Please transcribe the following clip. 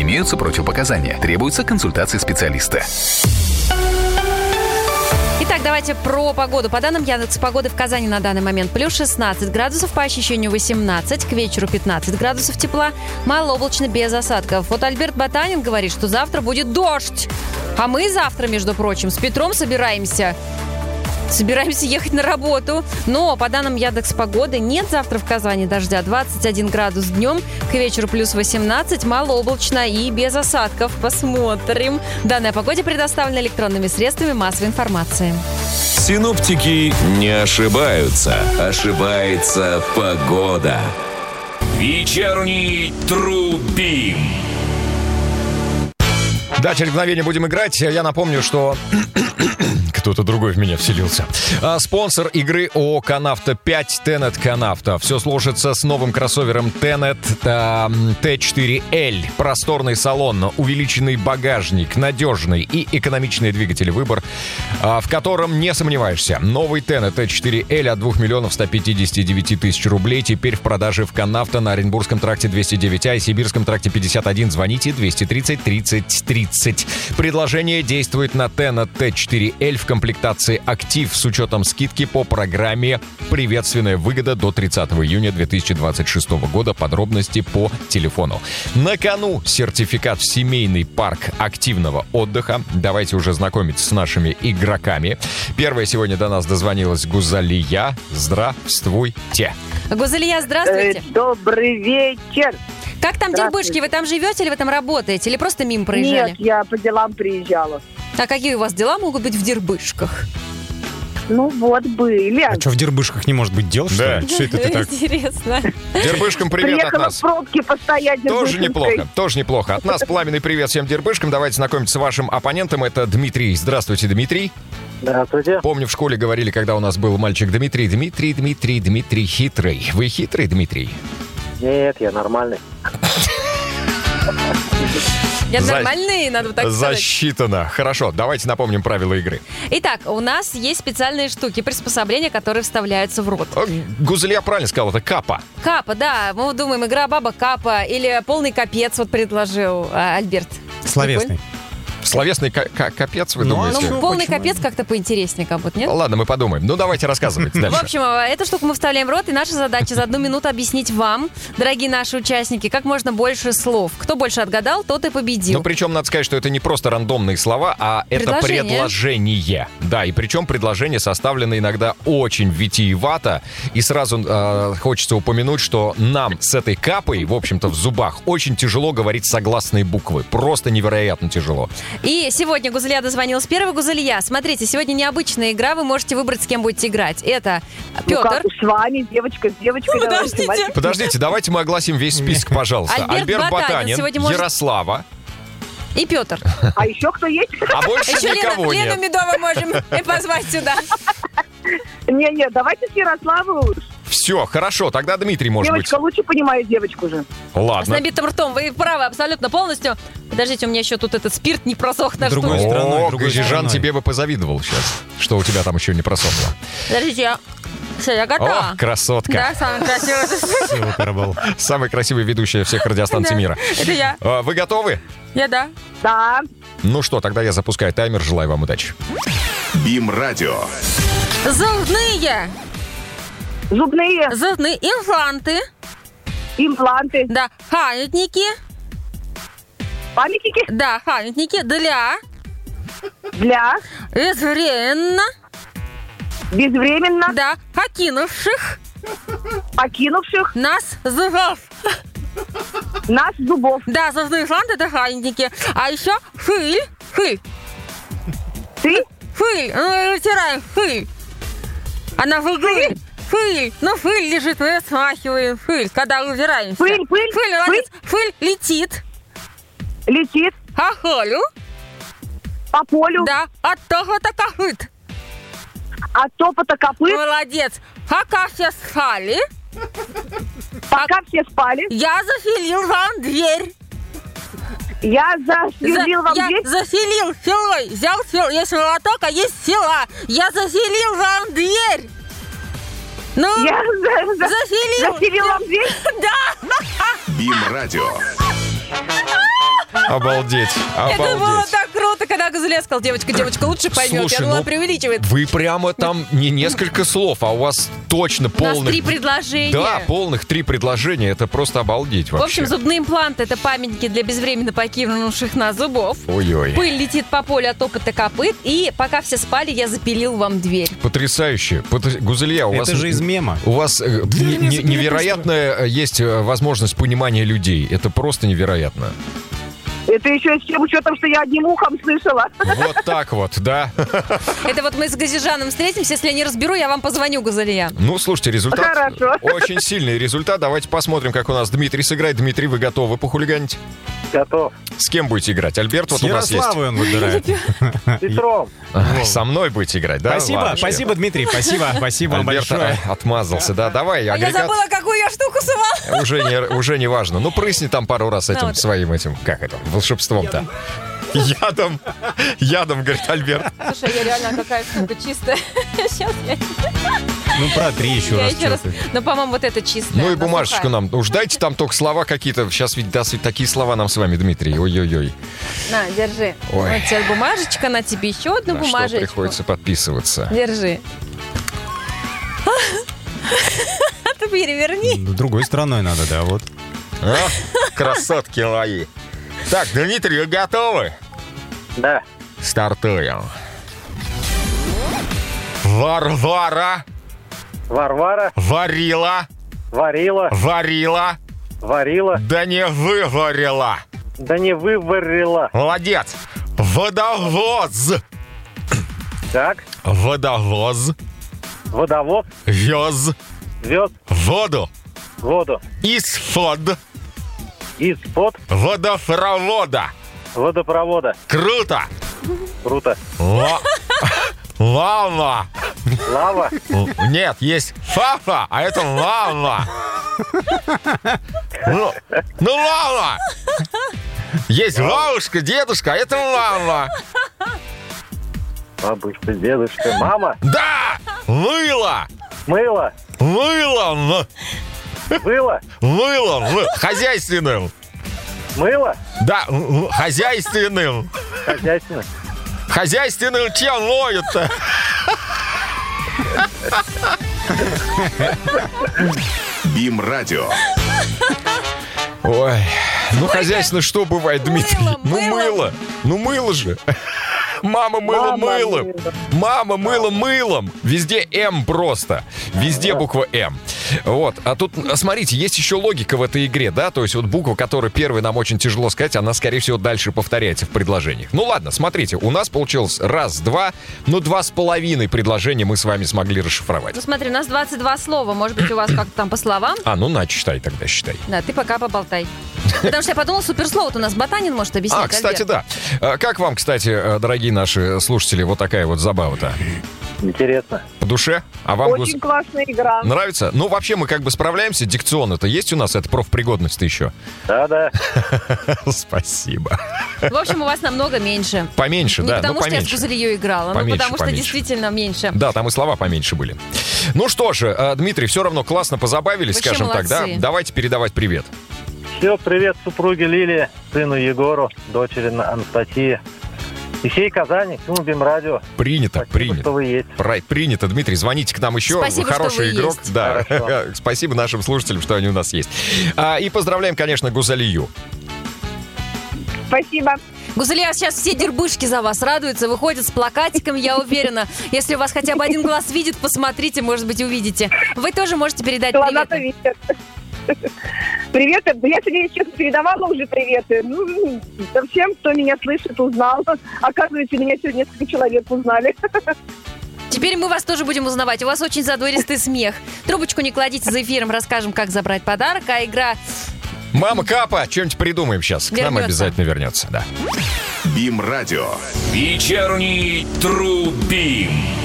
Имеются противопоказания. Требуется консультация специалиста. Итак, давайте про погоду. По данным Яндекс.Погоды в Казани на данный момент плюс 16 градусов, по ощущению 18, к вечеру 15 градусов тепла, малооблачно без осадков. Вот Альберт Ботанин говорит, что завтра будет дождь. А мы завтра, между прочим, с Петром собираемся ехать на работу. Но по данным Яндекс.Погоды нет завтра в Казани дождя. 21 градус днем, к вечеру плюс 18, малооблачно и без осадков. Посмотрим. Данные о погоде предоставлены электронными средствами массовой информации. Синоптики не ошибаются. Ошибается погода. Вечерний Тру-Бим. Да, через мгновение будем играть. Я напомню, что кто-то другой в меня вселился. Спонсор игры ООО «Канавто 5» Tenet Канавто. Все сложится с новым кроссовером Tenet T4L. Просторный салон, увеличенный багажник, надежный и экономичный двигатель. Выбор, в котором не сомневаешься. Новый Tenet T4L от 2 159 000 рублей. Теперь в продаже в Канавто на Оренбургском тракте 209А и Сибирском тракте 51. Звоните 230 30 30. Предложение действует на Tenet T4L в комплектации «Актив» с учетом скидки по программе «Приветственная выгода» до 30 июня 2026 года. Подробности по телефону. На кону сертификат в семейный парк активного отдыха. Давайте уже знакомиться с нашими игроками. Первая сегодня до нас дозвонилась Гузалия. Здравствуйте. Гузалия, здравствуйте. Добрый вечер. Как там Дербышки? Вы там живете или вы там работаете? Или просто мимо проезжали? Нет, я по делам приезжала. А какие у вас дела могут быть в Дербышках? Ну вот, были. А что, в Дербышках не может быть дел, что ли? Что это ты так? Интересно. Дербышкам привет от Приехала нас. в пробке постоять. Тоже неплохо. От нас пламенный привет всем Дербышкам. Давайте знакомиться с вашим оппонентом. Это Дмитрий. Здравствуйте, Дмитрий. Здравствуйте. Помню, в школе говорили, когда у нас был мальчик Дмитрий хитрый. Вы хитрый, Дмитрий? Нет, я нормальный. Я нормальный, надо так сказать. Засчитано. Хорошо, давайте напомним правила игры. Итак, у нас есть специальные штуки, приспособления, которые вставляются в рот. Гузалия правильно сказала, это капа. Капа, да. Мы думаем, игра баба капа или полный капец, вот предложил Альберт. Словесный. Словесный капец, вы думаете? Ну, полный капец как-то поинтереснее, как будто, нет? Ладно, мы подумаем. Ну, давайте рассказывайте дальше. В общем, эту штуку мы вставляем в рот, и наша задача за 1 минуту объяснить вам, дорогие наши участники, как можно больше слов. Кто больше отгадал, тот и победил. Ну, причем надо сказать, что это не просто рандомные слова, а это предложение. Да, и причем предложение составлено иногда очень витиевато, и сразу хочется упомянуть, что нам с этой капой, в общем-то, в зубах очень тяжело говорить согласные буквы. Просто невероятно тяжело. И сегодня Гузалия дозвонилась первой. Гузалия, смотрите, сегодня необычная игра, вы можете выбрать, с кем будете играть. Это Петр. Ну как, с вами, девочка с девочкой. Подождите, давайте мы огласим весь список, пожалуйста. Альберт Ботанин, Ярослава. И Петр. А еще кто есть? А больше еще никого нет. Лену Медову можем позвать сюда. Не, давайте с Ярославой. Все, хорошо, тогда Дмитрий, может Девочка быть. лучше понимает девочку же. Ладно. С набитым ртом, вы правы абсолютно полностью. Подождите, у меня еще тут этот спирт не просох на Другой штуке. стороной. Жан тебе бы позавидовал сейчас, что у тебя там еще не просохло. Подождите, я готова. О, красотка. Да, самая красивая. Самая красивая ведущая всех радиостанций мира. Это я. Вы готовы? Я да. Да. Ну что, тогда я запускаю таймер. Желаю вам удачи. Бим-радио. Зубные. Зубные. Импланты. Импланты. Да. Памятники. Памятники. Да, памятники для. Безвременно. Да, покинувших Нас зубов. Да, зубные импланты — это памятники. А еще пыль. Ты? Пыль. Ну, вытираем пыль. Она в углу. Пыль. Ну, пыль лежит, мы смахиваем пыль, когда убираемся. Пыль. Молодец. Пыль летит. По полю. По полю. Да, от топота копыт. От топота копыт. Молодец. Пока все спали, я зафилил вам дверь. Я зафилил вам дверь? Я зафилил филой. Взял фил. Есть молоток, а есть фила. Я зафилил вам дверь. Ну, я зафилил вам дверь? Да. Бим-радио. Обалдеть. Это было так круто, когда Гузелия сказал, девочка лучше поймет. Слушай, Я думала, преувеличивает. Вы прямо там не несколько слов, а у вас точно У нас полных... 3 предложения. Да, полных 3 предложения. Это просто обалдеть вообще. В общем, зубные импланты — это памятники для безвременно покинувших нас зубов. Ой-ой. Пыль летит по полю от опыта копыт. И пока все спали, я запилил вам дверь. Потрясающе. Гузелья, у вас... Это же из мема. У вас невероятная есть возможность понимания людей. Это просто невероятно. Это еще с тем учетом, что я одним ухом слышала. Вот так вот, да. Это вот мы с Газижаном встретимся. Если я не разберу, я вам позвоню, Гузелия. Ну, слушайте, результат... Хорошо. Очень сильный результат. Давайте посмотрим, как у нас Дмитрий сыграет. Дмитрий, вы готовы похулиганить? Готов. С кем будете играть? Альберт, вот С у нас есть. Ярославой он выбирает. Петром. Со мной будете играть, да? Спасибо, Ладно, спасибо, Дмитрий, спасибо вам Альберт большое. отмазался, да. Давай, А я агрегат. забыла, какую я штуку сама. Уже не важно. Ну, прысни там пару раз этим вот. своим как это, волшебством-то. Ядом, говорит Альберт. Слушай, я реально какая штука чистая. Сейчас я... Ну, протри еще Я раз. еще раз... Ну, по-моему, вот это чистая. Ну и она бумажечку сухая. нам. Уж дайте там только слова какие-то. Сейчас ведь даст ведь такие слова нам с вами, Дмитрий. Ой-ой-ой. На, держи. Ой. Вот тебе бумажечка, на тебе еще одну На что бумажечку. приходится подписываться. Держи. А ты переверни. Другой стороной надо, да, вот. А? Красотки мои. Так, Дмитрий, вы готовы? Да. Стартуем. Варвара Варвара. варила, Варила. да не выварила. Да не выварила. Молодец. Водовоз. Так. Водовоз Водовоз. вез Вез воду воду. из-под Из-под водопровода. водопровода. Круто. Круто. Лава. Лава. Нет, есть фафа, а это лава. Ну, лава. Есть бабушка, дедушка, а это лава. Бабушка, дедушка. Мама. Да! Мыло! Мыло. Мылом! Было. Мылом! Хозяйственным! Мыло. Да, хозяйственным! Хозяйственно. Хозяйственным чем моют-то? БИМ-радио. Ой, ну хозяйственно что бывает, Дмитрий? Ну мылом. мыло же. Мама мыла мылом. Мама мыла мылом. Везде М просто. Везде буква М. Вот. А тут, смотрите, есть еще логика в этой игре, да? То есть вот буква, которая первой нам очень тяжело сказать, она, скорее всего, дальше повторяется в предложениях. Ну ладно, смотрите, у нас получилось раз, два, ну 2,5 предложения мы с вами смогли расшифровать. Ну смотри, у нас 22 слова. Может быть, у вас как-то там по словам? А, ну на, читай тогда, считай. Да, ты пока поболтай. Потому что я подумала, суперслово-то у нас Ботанин может объяснить. А, кстати, Альберт. да. Как вам, кстати, дорогие наши слушатели, вот такая вот забава-то? Интересно. По душе? А вам Очень классная игра. нравится? Ну, вообще, мы как бы справляемся. Дикционно-то есть у нас? Это профпригодность-то еще. Да. Спасибо. В общем, у вас намного меньше. Поменьше, Не да, потому ну что я с поменьше. Гузелией играла, Поменьше, ну потому что поменьше. действительно меньше. Да, там и слова поменьше были. Ну что же, Дмитрий, все равно классно позабавились, Вообще скажем так, да? молодцы. Давайте передавать привет. Все, привет супруге Лилии, сыну Егору, дочери Анастасии. И всей Казани, всему БИМ-радио. Принято, Спасибо, принято. что вы есть. Принято, Дмитрий, звоните к нам еще. Спасибо, что Хороший вы игрок. есть. Да. Хорошо. Спасибо нашим слушателям, что они у нас есть. И поздравляем, конечно, Гузалию. Спасибо. Гузелия, сейчас все дербышки за вас радуются, выходят с плакатиком, я уверена. Если у вас хотя бы один глаз видит, посмотрите, может быть, увидите. Вы тоже можете передать Солоната привет. видит. Привет. Да я сегодня, если честно, передавала уже приветы. Ну, всем, кто меня слышит, узнал. Оказывается, меня сегодня несколько человек узнали. Теперь мы вас тоже будем узнавать. У вас очень задористый смех. Трубочку не кладите за эфиром, расскажем, как забрать подарок. А игра... Мама Капа, что-нибудь придумаем сейчас. К нам Вернется. обязательно вернется, да. БИМ-радио. Вечерний Трубим.